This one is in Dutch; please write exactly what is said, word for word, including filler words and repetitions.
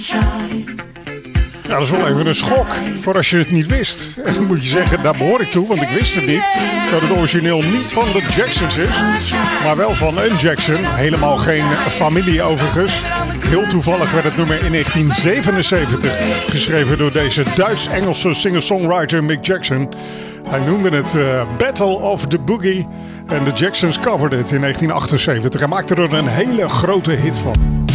Ja, dat is wel even een schok voor als je het niet wist. En dan moet je zeggen, daar behoor ik toe, want ik wist het niet. Dat het origineel niet van de Jacksons is, maar wel van een Jackson. Helemaal geen familie overigens. Heel toevallig werd het nummer in negentien zevenenzeventig geschreven door deze Duits-Engelse singer-songwriter Mick Jackson. Hij noemde het uh, Battle of the Boogie en de Jacksons covered het in negentien achtenzeventig en maakten er een hele grote hit van.